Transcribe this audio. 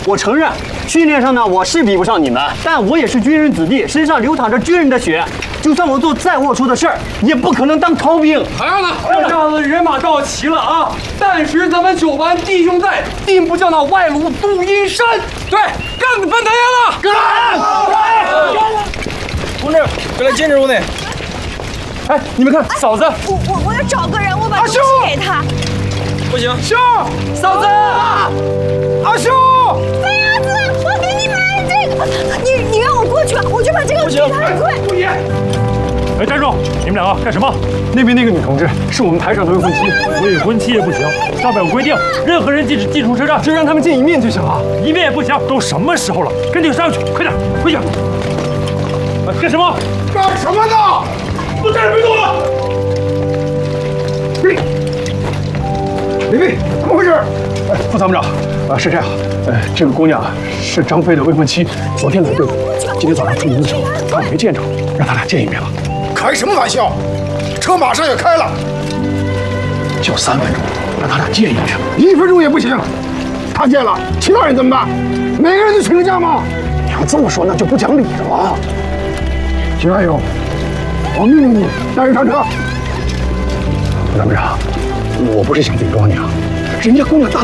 我承认，训练上呢我是比不上你们，但我也是军人子弟，身上流淌着军人的血。就算我做再龌龊的事儿，也不可能当逃兵。 孩儿呢？这仗子人马到齐了啊！但使咱们9班弟兄在，定不叫那外虏杜阴山。对，干翻他丫的！干！ 同志，过来禁止屋内。 哎，你们看，嫂子， 我要找个人，我把东西给他。 不行， 秀，嫂子，阿秀， 飞鸭子，我给你买这个，你让我过去吧，我就把这个给他很贵。 不行。 哎，站住！你们两个干什么？ 那边那个女同志是我们排长的未婚妻， 未婚妻也不行，上面有规定，任何人禁止进出车站， 就让他们见一面就行了。 一面也不行。都什么时候了，赶紧上去，快点，回去！干什么？ 干什么呢？都站着别动了！ 李卫，怎么回事？副参谋长，是这样，这个姑娘是张飞的未婚妻，昨天来队伍，今天早上出营的时候，他俩没见着，让他俩见一面了。 开什么玩笑？车马上也开了， 就3分钟，让他俩见一面。 1分钟也不行。他见了，其他人怎么办？每个人都请个假吗？ 你要这么说，那就不讲理了。 秦安勇，我命令你带人上车。 副参谋长，我不是想顶撞你啊，人家姑娘大